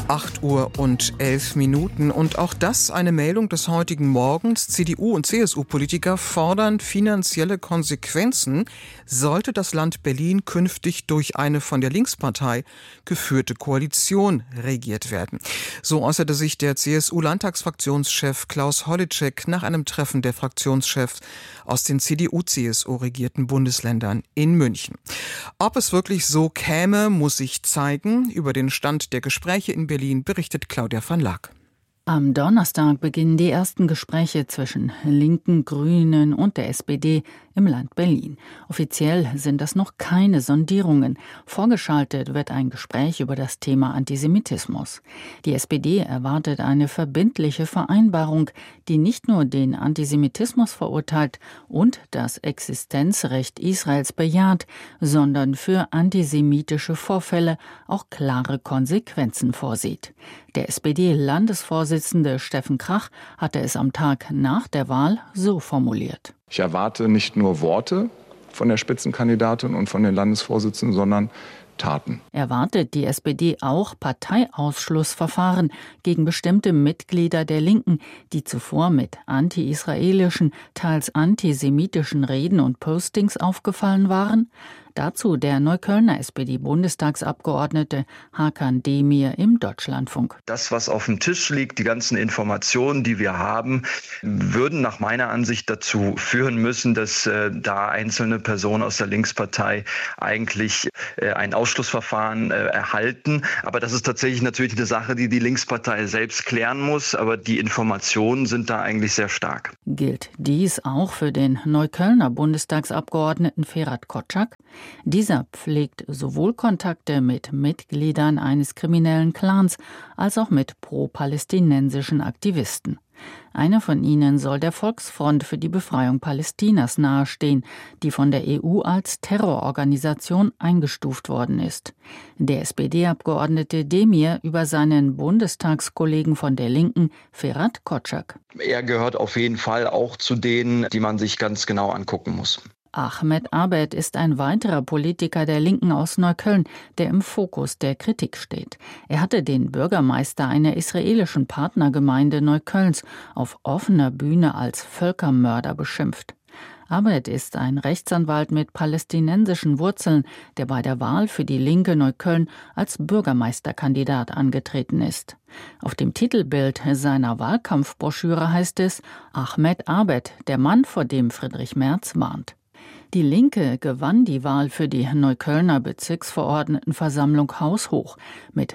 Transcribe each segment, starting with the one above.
8:11 und auch das eine Meldung des heutigen Morgens. CDU- und CSU-Politiker fordern finanzielle Konsequenzen, sollte das Land Berlin künftig durch eine von der Linkspartei geführte Koalition regiert werden. So äußerte sich der CSU-Landtagsfraktionschef Klaus Holleczek nach einem Treffen der Fraktionschefs aus den CDU-CSU-regierten Bundesländern in München. Ob es wirklich so käme, muss sich zeigen. Über den Stand der Gespräche in Berlin berichtet Claudia van Laak. Am Donnerstag beginnen die ersten Gespräche zwischen Linken, Grünen und der SPD im Land Berlin. Offiziell sind das noch keine Sondierungen. Vorgeschaltet wird ein Gespräch über das Thema Antisemitismus. Die SPD erwartet eine verbindliche Vereinbarung, die nicht nur den Antisemitismus verurteilt und das Existenzrecht Israels bejaht, sondern für antisemitische Vorfälle auch klare Konsequenzen vorsieht. Der SPD-Landesvorsitzende Steffen Krach hatte es am Tag nach der Wahl so formuliert. Ich erwarte nicht nur Worte von der Spitzenkandidatin und von den Landesvorsitzenden, sondern Taten. Erwartet die SPD auch Parteiausschlussverfahren gegen bestimmte Mitglieder der Linken, die zuvor mit anti-israelischen, teils antisemitischen Reden und Postings aufgefallen waren? Dazu der Neuköllner SPD-Bundestagsabgeordnete Hakan Demir im Deutschlandfunk. Das, was auf dem Tisch liegt, die ganzen Informationen, die wir haben, würden nach meiner Ansicht dazu führen müssen, dass da einzelne Personen aus der Linkspartei eigentlich ein Ausschlussverfahren erhalten. Aber das ist tatsächlich natürlich eine Sache, die die Linkspartei selbst klären muss. Aber die Informationen sind da eigentlich sehr stark. Gilt dies auch für den Neuköllner Bundestagsabgeordneten Ferhat Kotschak? Dieser pflegt sowohl Kontakte mit Mitgliedern eines kriminellen Clans als auch mit pro-palästinensischen Aktivisten. Einer von ihnen soll der Volksfront für die Befreiung Palästinas nahestehen, die von der EU als Terrororganisation eingestuft worden ist. Der SPD-Abgeordnete Demir über seinen Bundestagskollegen von der Linken, Ferhat Kotschak. Er gehört auf jeden Fall auch zu denen, die man sich ganz genau angucken muss. Ahmed Abed ist ein weiterer Politiker der Linken aus Neukölln, der im Fokus der Kritik steht. Er hatte den Bürgermeister einer israelischen Partnergemeinde Neuköllns auf offener Bühne als Völkermörder beschimpft. Abed ist ein Rechtsanwalt mit palästinensischen Wurzeln, der bei der Wahl für die Linke Neukölln als Bürgermeisterkandidat angetreten ist. Auf dem Titelbild seiner Wahlkampfbroschüre heißt es: Ahmed Abed, der Mann, vor dem Friedrich Merz warnt. Die Linke gewann die Wahl für die Neuköllner Bezirksverordnetenversammlung haushoch. Mit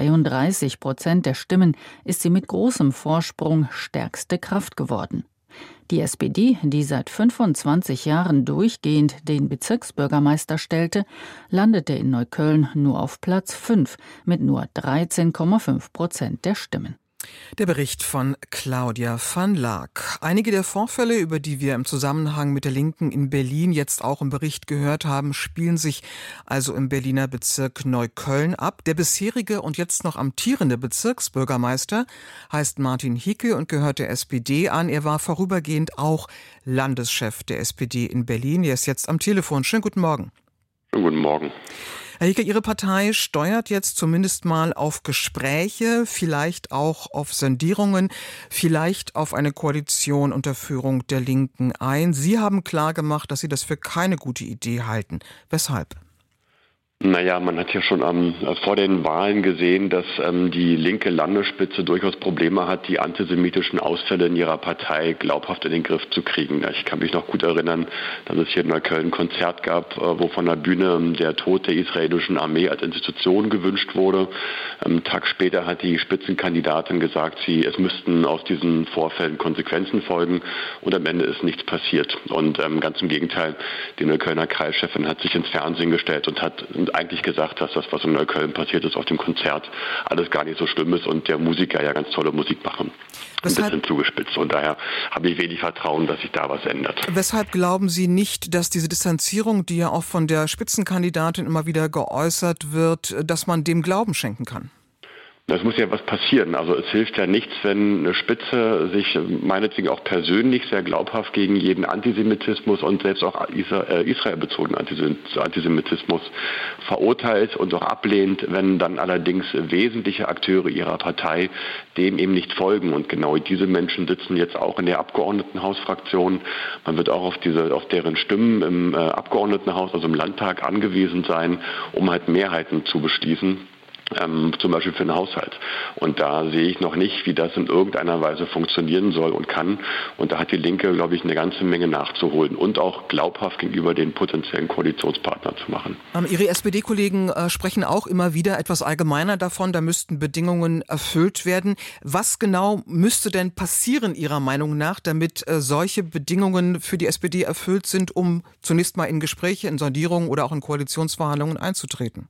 32% der Stimmen ist sie mit großem Vorsprung stärkste Kraft geworden. Die SPD, die seit 25 Jahren durchgehend den Bezirksbürgermeister stellte, landete in Neukölln nur auf Platz 5 mit nur 13,5% der Stimmen. Der Bericht von Claudia van Laak. Einige der Vorfälle, über die wir im Zusammenhang mit der Linken in Berlin jetzt auch im Bericht gehört haben, spielen sich also im Berliner Bezirk Neukölln ab. Der bisherige und jetzt noch amtierende Bezirksbürgermeister heißt Martin Hicke und gehört der SPD an. Er war vorübergehend auch Landeschef der SPD in Berlin. Er ist jetzt am Telefon. Schönen guten Morgen. Schönen guten Morgen. Herr Hicke, Ihre Partei steuert jetzt zumindest mal auf Gespräche, vielleicht auch auf Sondierungen, vielleicht auf eine Koalition unter Führung der Linken ein. Sie haben klargemacht, dass Sie das für keine gute Idee halten. Weshalb? Naja, man hat ja schon vor den Wahlen gesehen, dass die linke Landesspitze durchaus Probleme hat, die antisemitischen Ausfälle in ihrer Partei glaubhaft in den Griff zu kriegen. Ich kann mich noch gut erinnern, dass es hier in Neukölln ein Konzert gab, wo von der Bühne der Tod der israelischen Armee als Institution gewünscht wurde. Einen Tag später hat die Spitzenkandidatin gesagt, es müssten aus diesen Vorfällen Konsequenzen folgen, und am Ende ist nichts passiert. Und ganz im Gegenteil, die Neuköllner Kreischefin hat sich ins Fernsehen gestellt und hat eigentlich gesagt, dass das, was in Neukölln passiert ist auf dem Konzert, alles gar nicht so schlimm ist und der Musiker ja ganz tolle Musik machen. Ein bisschen zugespitzt. Und daher habe ich wenig Vertrauen, dass sich da was ändert. Weshalb glauben Sie nicht, dass diese Distanzierung, die ja auch von der Spitzenkandidatin immer wieder geäußert wird, dass man dem Glauben schenken kann? Das muss ja was passieren. Also es hilft ja nichts, wenn eine Spitze sich meinetwegen auch persönlich sehr glaubhaft gegen jeden Antisemitismus und selbst auch israelbezogenen Antisemitismus verurteilt und auch ablehnt, wenn dann allerdings wesentliche Akteure ihrer Partei dem eben nicht folgen. Und genau diese Menschen sitzen jetzt auch in der Abgeordnetenhausfraktion. Man wird auch auf deren Stimmen im Abgeordnetenhaus, also im Landtag, angewiesen sein, um halt Mehrheiten zu beschließen. Zum Beispiel für den Haushalt. Und da sehe ich noch nicht, wie das in irgendeiner Weise funktionieren soll und kann. Und da hat die Linke, glaube ich, eine ganze Menge nachzuholen und auch glaubhaft gegenüber den potenziellen Koalitionspartnern zu machen. Ihre SPD-Kollegen sprechen auch immer wieder etwas allgemeiner davon, da müssten Bedingungen erfüllt werden. Was genau müsste denn passieren Ihrer Meinung nach, damit solche Bedingungen für die SPD erfüllt sind, um zunächst mal in Gespräche, in Sondierungen oder auch in Koalitionsverhandlungen einzutreten?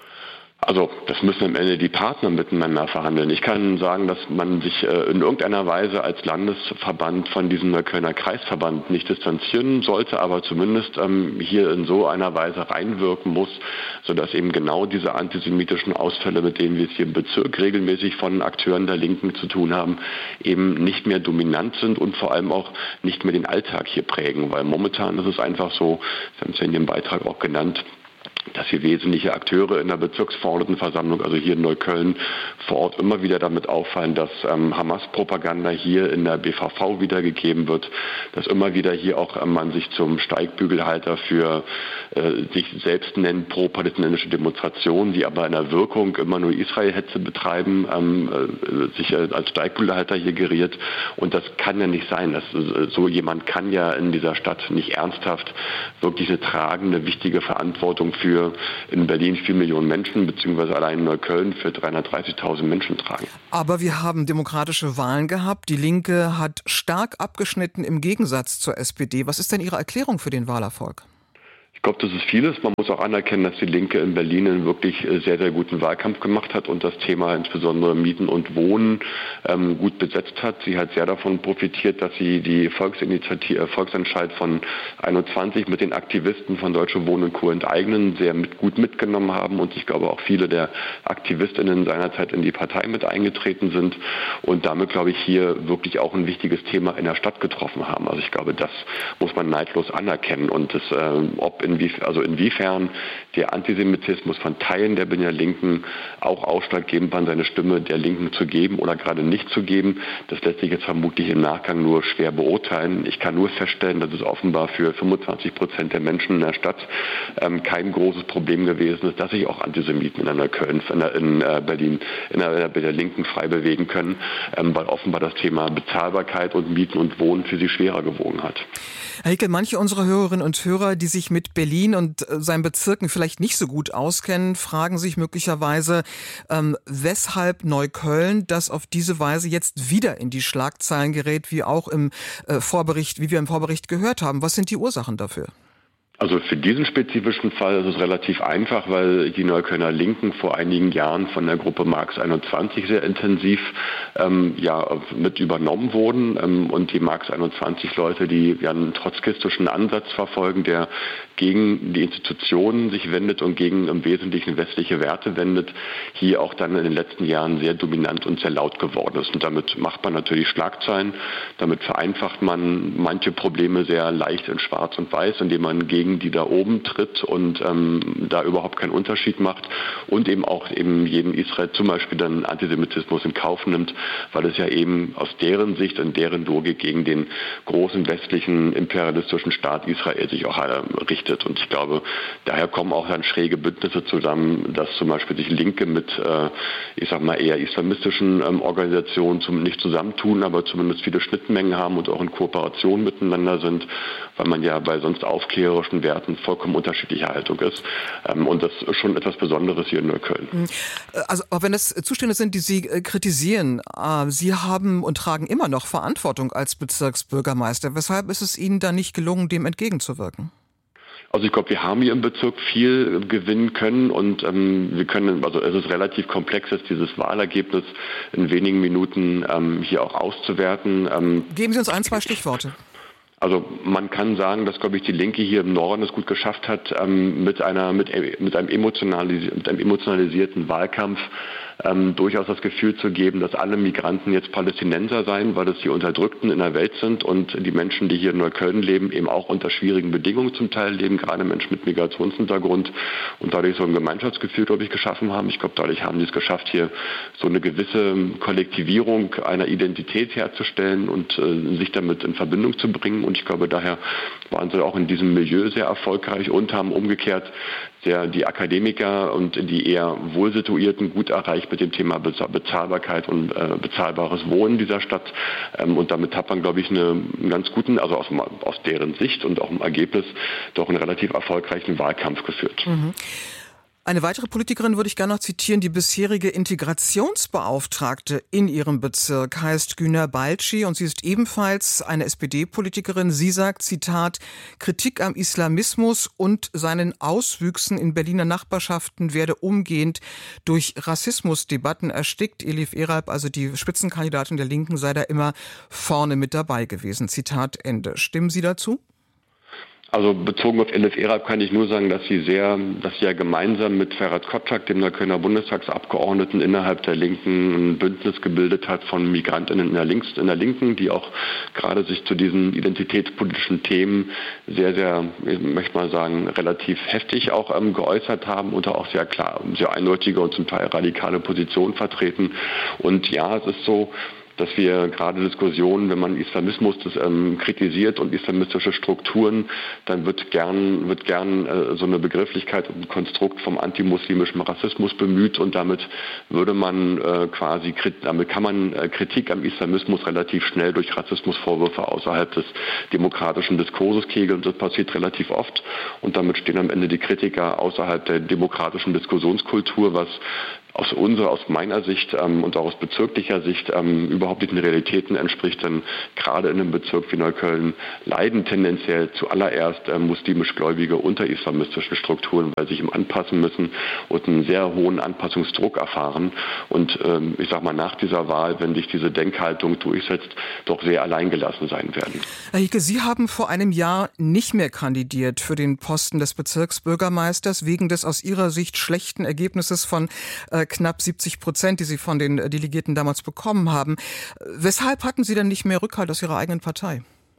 Also das müssen am Ende die Partner miteinander verhandeln. Ich kann sagen, dass man sich in irgendeiner Weise als Landesverband von diesem Neuköllner Kreisverband nicht distanzieren sollte, aber zumindest hier in so einer Weise reinwirken muss, sodass eben genau diese antisemitischen Ausfälle, mit denen wir es hier im Bezirk regelmäßig von Akteuren der Linken zu tun haben, eben nicht mehr dominant sind und vor allem auch nicht mehr den Alltag hier prägen. Weil momentan ist es einfach so, Sie haben es ja in Ihrem Beitrag auch genannt, dass hier wesentliche Akteure in der Bezirksverordnetenversammlung, also hier in Neukölln, vor Ort immer wieder damit auffallen, dass Hamas-Propaganda hier in der BVV wiedergegeben wird, dass immer wieder hier auch man sich zum Steigbügelhalter für sich selbst nennt pro-palästinensische Demonstrationen, die aber in der Wirkung immer nur Israel-Hetze betreiben, sich als Steigbügelhalter hier geriert. Und das kann ja nicht sein. So jemand kann ja in dieser Stadt nicht ernsthaft wirklich eine tragende, wichtige Verantwortung für in Berlin 4 Millionen Menschen, beziehungsweise allein in Neukölln für 330.000 Menschen tragen. Aber wir haben demokratische Wahlen gehabt. Die Linke hat stark abgeschnitten im Gegensatz zur SPD. Was ist denn Ihre Erklärung für den Wahlerfolg? Ich glaube, das ist vieles. Man muss auch anerkennen, dass die Linke in Berlin einen wirklich sehr, sehr guten Wahlkampf gemacht hat und das Thema insbesondere Mieten und Wohnen gut besetzt hat. Sie hat sehr davon profitiert, dass sie die Volksentscheid von 21 mit den Aktivisten von Deutsche Wohnen und Co. enteignen sehr gut mitgenommen haben und ich glaube auch viele der AktivistInnen seinerzeit in die Partei mit eingetreten sind und damit, glaube ich, hier wirklich auch ein wichtiges Thema in der Stadt getroffen haben. Also ich glaube, das muss man neidlos anerkennen und das, inwiefern der Antisemitismus von Teilen der Berliner Linken auch ausschlaggebend war, seine Stimme der Linken zu geben oder gerade nicht zu geben, das lässt sich jetzt vermutlich im Nachgang nur schwer beurteilen. Ich kann nur feststellen, dass es offenbar für 25% der Menschen in der Stadt kein großes Problem gewesen ist, dass sich auch Antisemiten in Berlin in der Linken frei bewegen können, weil offenbar das Thema Bezahlbarkeit und Mieten und Wohnen für sie schwerer gewogen hat. Herr Hickel, manche unserer Hörerinnen und Hörer, die sich mit Berlin und seinen Bezirken vielleicht nicht so gut auskennen, fragen sich möglicherweise, weshalb Neukölln, das auf diese Weise jetzt wieder in die Schlagzeilen gerät, wie wir im Vorbericht gehört haben. Was sind die Ursachen dafür? Also für diesen spezifischen Fall ist es relativ einfach, weil die Neuköllner Linken vor einigen Jahren von der Gruppe Marx 21 sehr intensiv mit übernommen wurden und die Marx 21 Leute, die einen trotzkistischen Ansatz verfolgen, der gegen die Institutionen sich wendet und gegen im Wesentlichen westliche Werte wendet, hier auch dann in den letzten Jahren sehr dominant und sehr laut geworden ist. Und damit macht man natürlich Schlagzeilen, damit vereinfacht man manche Probleme sehr leicht in Schwarz und Weiß, indem man gegen die da oben tritt und da überhaupt keinen Unterschied macht und eben auch jeden Israel zum Beispiel dann Antisemitismus in Kauf nimmt, weil es ja eben aus deren Sicht und deren Logik gegen den großen westlichen imperialistischen Staat Israel sich auch richtet. Und ich glaube, daher kommen auch dann schräge Bündnisse zusammen, dass zum Beispiel sich Linke mit, eher islamistischen Organisationen nicht zusammentun, aber zumindest viele Schnittmengen haben und auch in Kooperation miteinander sind, weil man ja bei sonst aufklärerischen Werten vollkommen unterschiedlicher Haltung ist. Und das ist schon etwas Besonderes hier in Neukölln. Also auch wenn das Zustände sind, die Sie kritisieren, Sie haben und tragen immer noch Verantwortung als Bezirksbürgermeister. Weshalb ist es Ihnen da nicht gelungen, dem entgegenzuwirken? Also ich glaube, wir haben hier im Bezirk viel gewinnen können und es ist relativ komplex, dieses Wahlergebnis in wenigen Minuten hier auch auszuwerten. Geben Sie uns 1, 2 Stichworte. Also man kann sagen, dass, glaube ich, die Linke hier im Norden es gut geschafft hat, mit einem emotionalisierten Wahlkampf durchaus das Gefühl zu geben, dass alle Migranten jetzt Palästinenser seien, weil es die Unterdrückten in der Welt sind und die Menschen, die hier in Neukölln leben, eben auch unter schwierigen Bedingungen zum Teil leben, gerade Menschen mit Migrationshintergrund und dadurch so ein Gemeinschaftsgefühl, glaube ich, geschaffen haben. Ich glaube, dadurch haben sie es geschafft, hier so eine gewisse Kollektivierung einer Identität herzustellen und sich damit in Verbindung zu bringen. Und ich glaube, daher waren sie auch in diesem Milieu sehr erfolgreich und haben umgekehrt die Akademiker und die eher Wohlsituierten gut erreicht mit dem Thema Bezahlbarkeit und bezahlbares Wohnen dieser Stadt. Und damit hat man, glaube ich, einen ganz guten, also aus deren Sicht und auch im Ergebnis, doch einen relativ erfolgreichen Wahlkampf geführt. Mhm. Eine weitere Politikerin würde ich gerne noch zitieren. Die bisherige Integrationsbeauftragte in ihrem Bezirk heißt Güner Balci und sie ist ebenfalls eine SPD-Politikerin. Sie sagt, Zitat, Kritik am Islamismus und seinen Auswüchsen in Berliner Nachbarschaften werde umgehend durch Rassismusdebatten erstickt. Elif Eralp, also die Spitzenkandidatin der Linken, sei da immer vorne mit dabei gewesen. Zitat Ende. Stimmen Sie dazu? Also bezogen auf Elif Eralp kann ich nur sagen, dass sie ja gemeinsam mit Ferhat Kotschak, dem Neuköllner Bundestagsabgeordneten, innerhalb der Linken ein Bündnis gebildet hat von Migrantinnen in der Linken, die auch gerade sich zu diesen identitätspolitischen Themen sehr, sehr, ich möchte mal sagen, relativ heftig auch geäußert haben und auch sehr klar, sehr eindeutige und zum Teil radikale Positionen vertreten. Und ja, es ist so, dass wir gerade Diskussionen, wenn man Islamismus kritisiert und islamistische Strukturen, dann wird gern so eine Begrifflichkeit und ein Konstrukt vom antimuslimischen Rassismus bemüht und damit kann man Kritik am Islamismus relativ schnell durch Rassismusvorwürfe außerhalb des demokratischen Diskurses kegeln. Das passiert relativ oft und damit stehen am Ende die Kritiker außerhalb der demokratischen Diskussionskultur, was aus meiner Sicht und auch aus bezirklicher Sicht überhaupt nicht den Realitäten entspricht, denn gerade in einem Bezirk wie Neukölln leiden tendenziell zuallererst muslimisch Gläubige unter islamistischen Strukturen, weil sie sich anpassen müssen und einen sehr hohen Anpassungsdruck erfahren und ich sag mal nach dieser Wahl, wenn sich diese Denkhaltung durchsetzt, doch sehr alleingelassen sein werden. Herr Hickel, Sie haben vor einem Jahr nicht mehr kandidiert für den Posten des Bezirksbürgermeisters wegen des aus Ihrer Sicht schlechten Ergebnisses von knapp 70%, die Sie von den Delegierten damals bekommen haben. Weshalb hatten Sie denn nicht mehr Rückhalt aus Ihrer eigenen Partei?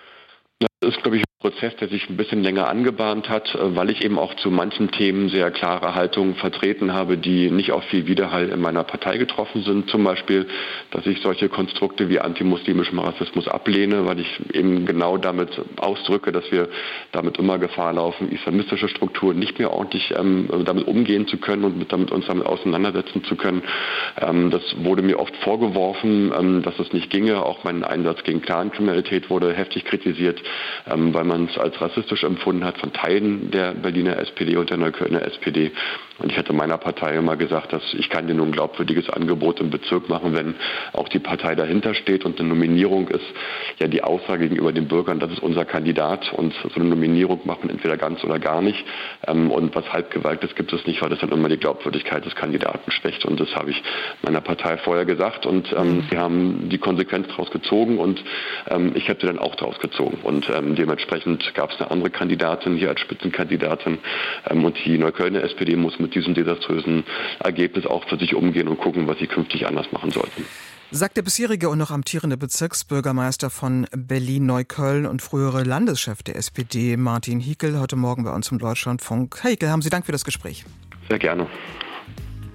Das ist, glaube ich, ein Prozess, der sich ein bisschen länger angebahnt hat, weil ich eben auch zu manchen Themen sehr klare Haltungen vertreten habe, die nicht auf viel Widerhall in meiner Partei getroffen sind. Zum Beispiel, dass ich solche Konstrukte wie antimuslimischen Rassismus ablehne, weil ich eben genau damit ausdrücke, dass wir damit immer Gefahr laufen, islamistische Strukturen nicht mehr ordentlich damit umgehen zu können und uns damit auseinandersetzen zu können. Das wurde mir oft vorgeworfen, dass es nicht ginge. Auch mein Einsatz gegen Clankriminalität wurde heftig kritisiert, weil man es als rassistisch empfunden hat von Teilen der Berliner SPD und der Neuköllner SPD. Und ich hatte meiner Partei immer gesagt, dass ich kann dir nur ein glaubwürdiges Angebot im Bezirk machen, wenn auch die Partei dahinter steht. Und eine Nominierung ist ja die Aussage gegenüber den Bürgern, das ist unser Kandidat. Und so eine Nominierung macht man entweder ganz oder gar nicht. Und was Halbgewaltiges gibt es nicht, weil das dann immer die Glaubwürdigkeit des Kandidaten schwächt. Und das habe ich meiner Partei vorher gesagt. Und sie haben die Konsequenz daraus gezogen und ich habe sie dann auch daraus gezogen. Und dementsprechend gab es eine andere Kandidatin hier als Spitzenkandidatin. Und die Neuköllner SPD muss mit diesem desaströsen Ergebnis auch für sich umgehen und gucken, was sie künftig anders machen sollten. Sagt der bisherige und noch amtierende Bezirksbürgermeister von Berlin-Neukölln und frühere Landeschef der SPD, Martin Hickel, heute Morgen bei uns im Deutschlandfunk. Herr Hickel, haben Sie Dank für das Gespräch. Sehr gerne.